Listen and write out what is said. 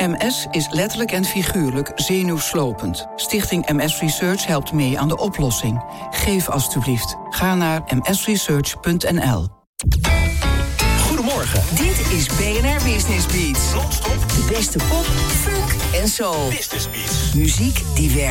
MS is letterlijk en figuurlijk zenuwslopend. Stichting MS Research helpt mee aan de oplossing. Geef alstublieft. Ga naar msresearch.nl. Goedemorgen. Dit is BNR Business Beats. Non-stop. De beste pop, funk en soul. Business Beats. Muziek die werkt.